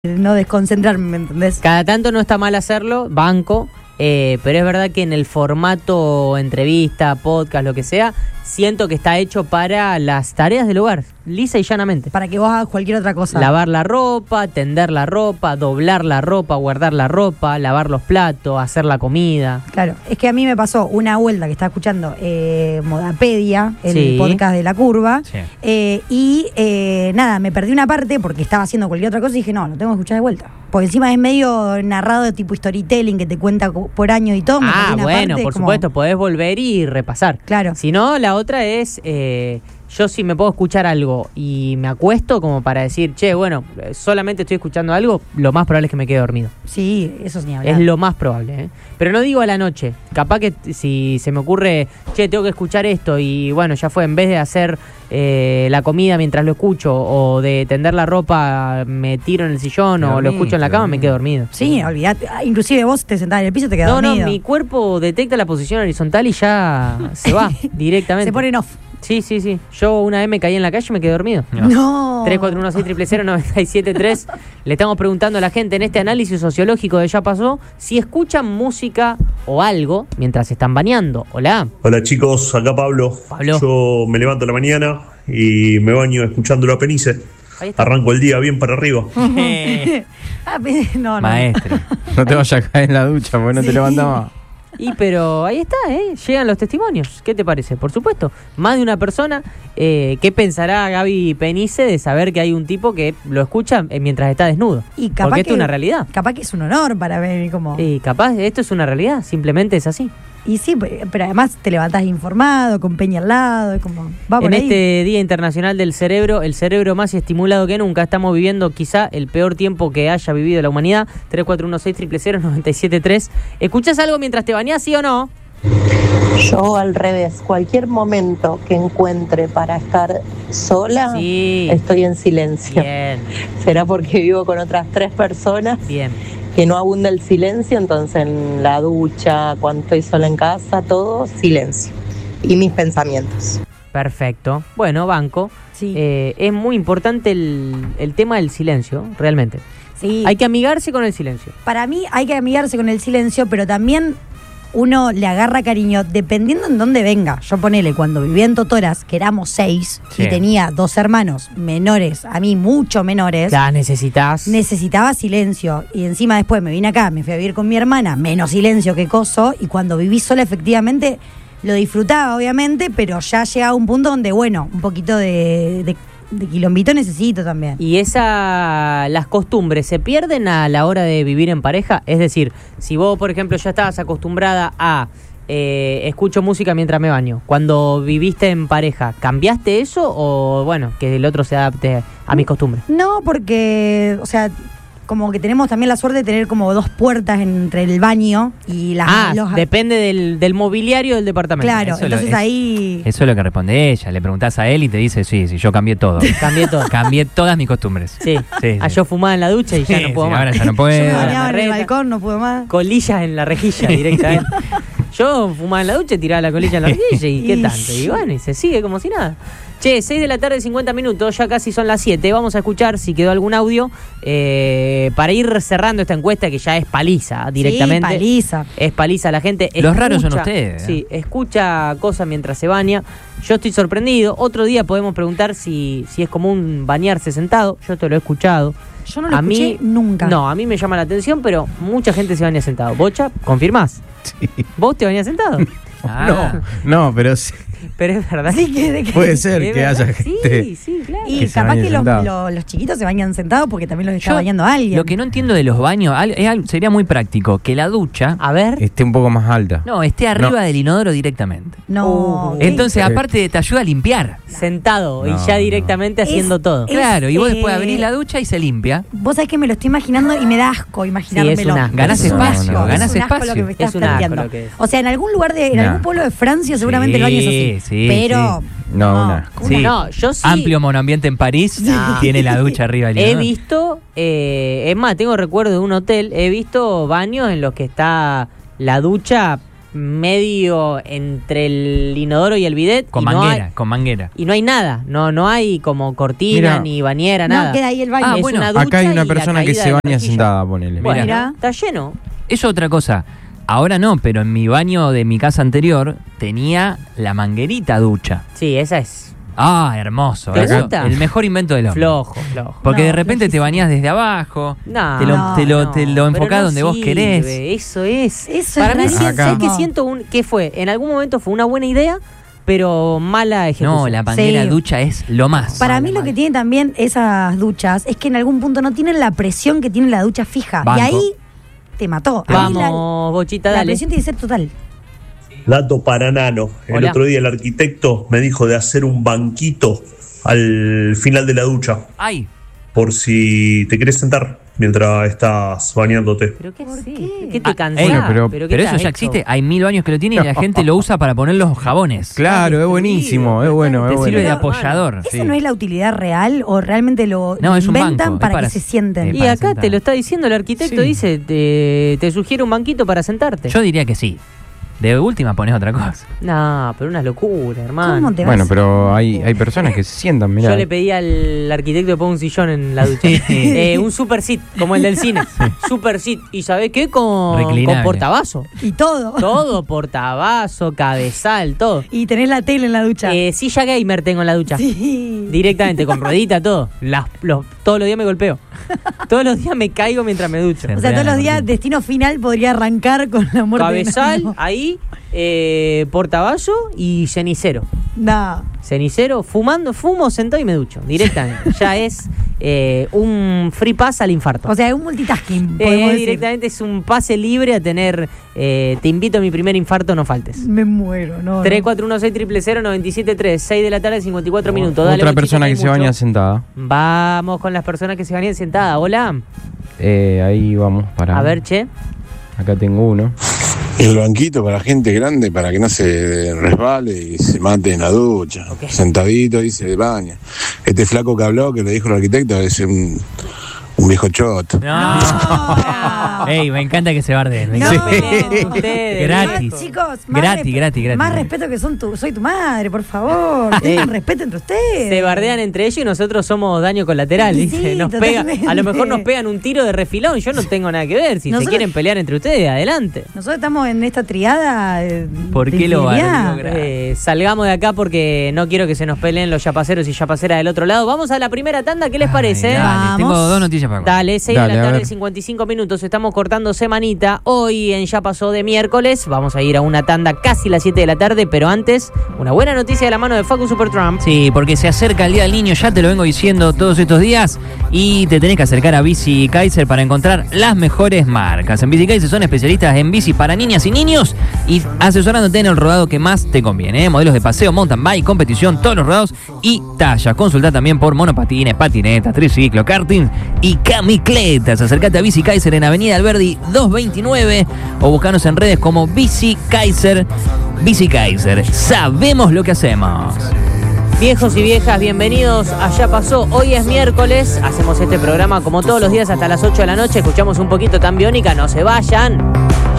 no desconcentrarme, ¿me entendés? Cada tanto no está mal hacerlo, banco, pero es verdad que en el formato entrevista, podcast, lo que sea, siento que está hecho para las tareas del hogar, lisa y llanamente. Para que vos hagas cualquier otra cosa. Lavar la ropa, tender la ropa, doblar la ropa, guardar la ropa, lavar los platos, hacer la comida. Claro, es que a mí me pasó una vuelta que estaba escuchando Modapedia, el Sí. podcast de La Curva, Sí. nada, me perdí una parte porque estaba haciendo cualquier otra cosa y dije, no, lo tengo que escuchar de vuelta. Porque encima es medio narrado de tipo storytelling que te cuenta por año y todo. Me perdí una Bueno, parte, por como- supuesto, podés volver y repasar. Claro. Si no, la otra es, yo si me puedo escuchar algo y me acuesto como para decir, che, bueno, solamente estoy escuchando algo, lo más probable es que me quede dormido. Sí, eso es ni hablar. Es lo más probable, ¿eh? Pero no digo a la noche. Capaz que si se me ocurre, che, tengo que escuchar esto y bueno, ya fue, en vez de hacer la comida mientras lo escucho o de tender la ropa, me tiro en el sillón o lo escucho en la cama, me quedo dormido. Sí, olvidate. Inclusive vos te sentás en el piso y te quedás dormido. No, mi cuerpo detecta la posición horizontal y ya se va directamente. Se pone en off. Sí. Yo una vez me caí en la calle y me quedé dormido. No. 341-600-973. Le estamos preguntando a la gente en este análisis sociológico de Ya Pasó si escuchan música o algo mientras están bañando. Hola. Hola chicos, acá Pablo. Pablo. Yo me levanto a la mañana y me baño escuchándolo a Penice. Ahí está. Arranco el día bien para arriba. No. Maestro, no te vayas a caer en la ducha porque no te levantamos. Pero ahí está, llegan los testimonios. ¿Qué te parece? Por supuesto, más de una persona. ¿Qué pensará Gaby Penice de saber que hay un tipo que lo escucha mientras está desnudo? Y capaz Porque esto que es una realidad. Capaz que es un honor para ver como... Y capaz esto es una realidad, simplemente es así. Y sí, pero además te levantás informado, con Peña al lado, es como... Va por En ahí. este Día Internacional del Cerebro, el cerebro más estimulado que nunca, estamos viviendo quizá el peor tiempo que haya vivido la humanidad. 341-600-973. ¿Escuchás algo mientras te bañás, sí o no? Yo al revés, cualquier momento que encuentre para estar sola, Sí. estoy en silencio. Bien, Será porque vivo con otras 3 personas bien. que no abunda el silencio, entonces en la ducha, cuando estoy sola en casa, todo silencio. Y mis pensamientos. Perfecto. Bueno, banco. Sí. Es muy importante el tema del silencio, realmente. Sí. Hay que amigarse con el silencio. Para mí hay que amigarse con el silencio, pero también uno le agarra cariño dependiendo en dónde venga. Yo ponele, cuando vivía en Totoras, que éramos 6 Sí. y tenía 2 hermanos menores, a mí mucho menores, Ya necesitas. necesitaba silencio. Y encima después me vine acá, me fui a vivir con mi hermana, menos silencio que coso, y cuando viví sola efectivamente lo disfrutaba obviamente, pero ya llegaba un punto donde, bueno, un poquito de quilombito necesito también. Y las costumbres se pierden a la hora de vivir en pareja. Es decir, si vos, por ejemplo, ya estabas acostumbrada a escucho música mientras me baño, cuando viviste en pareja, ¿cambiaste eso o, bueno, que el otro se adapte a mis costumbres? No, porque, o sea, como que tenemos también la suerte de tener como 2 puertas entre el baño y las... Depende del mobiliario del departamento. Claro, Eso entonces ahí... Eso es lo que responde ella. Le preguntás a él y te dice, sí, yo cambié todo. Cambié todo. Cambié todas mis costumbres. Sí. Sí. Yo fumaba en la ducha y ya Sí, no puedo sí, más. ahora ya no Yo puedo. me Ahora bañaba en el reta. balcón, no pude más. Colillas en la rejilla directamente. Yo fumaba en la ducha, tiraba la colilla en la rejilla y qué Y- tanto. Y bueno, y se sigue como si nada. Che, 6 de la tarde, 50 minutos, ya casi son las 7. Vamos a escuchar si quedó algún audio para ir cerrando esta encuesta que ya es paliza directamente. Sí, paliza. Es paliza la gente. Los raros son ustedes, ¿eh? Sí, escucha cosas mientras se baña. Yo estoy sorprendido. Otro día podemos preguntar si es común bañarse sentado. Yo te lo he escuchado. Yo no lo escuché nunca. No, a mí me llama la atención, pero mucha gente se baña sentado. ¿Bocha? ¿Confirmás? Sí. ¿Vos te bañás sentado? No, pero sí. Pero es verdad. Sí, que Puede ser ¿Es que verdad? haya gente. Sí, claro. Y que se capaz bañe que los, sentado. los chiquitos se bañan sentados porque también los está Yo, bañando alguien. Lo que no entiendo de los baños, sería muy práctico que la ducha A ver. Esté un poco más alta. esté arriba No. del inodoro directamente. No. Entonces, Sí. aparte te ayuda a limpiar. Sentado y No, ya no. directamente haciendo todo. Es- Claro, y vos eh, después abrís la ducha y se limpia. Vos sabés que me lo estoy imaginando y me da asco imaginármelo. Sí, es un asco. Ganás No, espacio, no, ganás es un asco espacio. lo que me estás Es un asco planteando. lo que es. O sea, en algún lugar en No. algún pueblo de Francia seguramente el baño es así. Sí, pero No, un asco. Sí. No, yo sí. Amplio monoambiente en París, No. tiene la ducha arriba del He inodoro. visto, es más, tengo recuerdo de un hotel, he visto baños en los que está la ducha medio entre el inodoro y el bidet. Con y manguera, no hay, con manguera. y no hay nada, no hay como cortina, Mira. ni bañera, No, nada. queda ahí el baño. Es bueno, una ducha Acá hay una y la persona que caída se del baña rejillo. sentada, ponele. Bueno, Mira. está lleno. Es otra cosa. Ahora no, pero en mi baño de mi casa anterior tenía la manguerita ducha. Sí, esa es Ah, hermoso. ¿Te eso, gusta? el mejor invento del hombre. flojo. Porque No, de repente te flojísimo. bañás desde abajo. No, te lo enfocás pero no donde vos sirve, querés. Eso es. Eso Para es mí, rarísimo. ¿sabes qué siento? ¿Qué fue? En algún momento fue una buena idea, pero mala ejecución. No, la manguera Sí. ducha es lo más. Para mí lo que tiene también esas duchas es que en algún punto no tienen la presión que tiene la ducha fija. Banco. Y ahí te mató. Ahí Vamos, Bochita, la dale. presión tiene que ser total. Dato para Nano. El Hola. otro día el arquitecto me dijo de hacer un banquito al final de la ducha, Ay, por si te querés sentar mientras estás bañándote. ¿Pero qué ¿Por sí? qué? ¿Qué te Ah, cansás? bueno, pero ¿qué pero te eso has ya hecho? existe. Hay 1000 años que lo tiene y la gente lo usa para poner los jabones. Claro, es buenísimo, es bueno, Te es sirve de bueno. apoyador. ¿Esa Sí. no es la utilidad real o realmente lo No, es un inventan banco, para es para- que se sienten? es Y para acá sentar. te lo está diciendo el arquitecto, Sí. dice, te sugiere un banquito para sentarte. Yo diría que sí. De última pones otra cosa. No, pero una locura, hermano. ¿Cómo te Bueno, vas? pero hay personas que se sientan, mirá. Yo le pedí al arquitecto que ponga un sillón en la ducha. Un super seat, como el del cine. Super seat. ¿Y sabés qué? Con Reclinable. portavasos. Y todo. Todo, portavasos, cabezal, todo. Y tenés la tele en la ducha. Silla gamer tengo en la ducha. Sí. Directamente, con ruedita, todo. Todos los días me golpeo. Todos los días me caigo mientras me ducho. Sí. O sea, todos los días Destino Final podría arrancar con la muerte de Cabezal, Nano. ahí, portavasos y cenicero. No. Cenicero, fumo, sentado y me ducho. Directamente. Ya es un free pass al infarto. O sea, es un multitasking, podemos decir. Directamente es un pase libre a tener. Te invito a mi primer infarto, no faltes. Me muero, no. 341-600-973, 6 de la tarde, 54 minutos. Dale, Otra Bochito, persona hay que se mucho. baña sentada. Vamos con las personas que se bañan sentadas. Hola. Ahí vamos, para. A ver, che. Acá tengo uno. El banquito para gente grande, para que no se resbale y se mate en la ducha. Ok. Sentadito y se baña. Este flaco que habló, que le dijo el arquitecto, es un viejo chot. No. Ey, me encanta que se bardeen. me No. encanta. Peleen ustedes, Gratis. loco. Chicos, Gratis. Más respeto que soy tu madre, por favor. Tengan respeto entre ustedes. Se bardean entre ellos y nosotros somos daño colateral. Sí, ¿viste? Nos totalmente. pega, a lo mejor nos pegan un tiro de refilón. Yo no tengo nada que ver. Si se Nosotros- quieren pelear entre ustedes, adelante. Nosotros estamos en esta triada. ¿Por de qué lo infidelidad. bardeó? Salgamos de acá porque no quiero que se nos peleen los yapaceros y yapaceras del otro lado. Vamos a la primera tanda. ¿Qué les parece? Ay, dale, Vamos. tengo dos noticias para contar. Dale, 6 Dale, de la a tarde, ver. 55 minutos. Estamos cortando semanita. Hoy en Ya Pasó de miércoles. Vamos a ir a una tanda casi las 7 de la tarde. Pero antes, una buena noticia de la mano de Facu Supertramp. Sí, porque se acerca el Día del Niño, ya te lo vengo diciendo todos estos días, y te tenés que acercar a Bici Kaiser para encontrar las mejores marcas. En Bici Kaiser son especialistas en bici para niñas y niños y asesorándote en el rodado que más te conviene. Modelos de paseo, mountain bike, competición, todos los rodados y tallas. Consulta también por monopatines, patinetas, triciclo, karting y camicletas. Acércate a Bici Kaiser en Avenida Alberdi 229 o buscanos en redes como Bici Kaiser. Bici Kaiser, sabemos lo que hacemos. Viejos y viejas, bienvenidos a Ya Pasó. Hoy es miércoles, hacemos este programa como todos los días hasta las 8 de la noche. Escuchamos un poquito Tan Biónica, no se vayan.